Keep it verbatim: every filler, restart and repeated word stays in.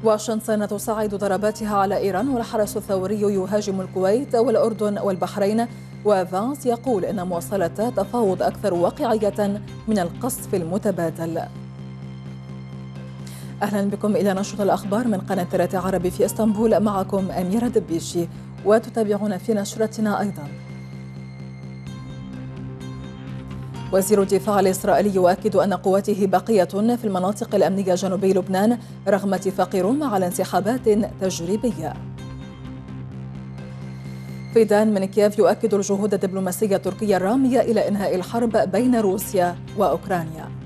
واشنطن تصعد ضرباتها على إيران، والحرس الثوري يهاجم الكويت والأردن والبحرين، وفانس يقول إن مواصلة تفاوض أكثر واقعية من القصف المتبادل. أهلا بكم إلى نشرة الأخبار من قناة ثلاثة عربي في اسطنبول، معكم أميرة دبيشي، وتتابعون في نشرتنا أيضا. وزير الدفاع الإسرائيلي يؤكد أن قواته باقية في المناطق الأمنية جنوبي لبنان رغم اتفاق روما على انسحابات تجريبية. فيدان من كييف يؤكد الجهود الدبلوماسية التركية الرامية إلى إنهاء الحرب بين روسيا وأوكرانيا.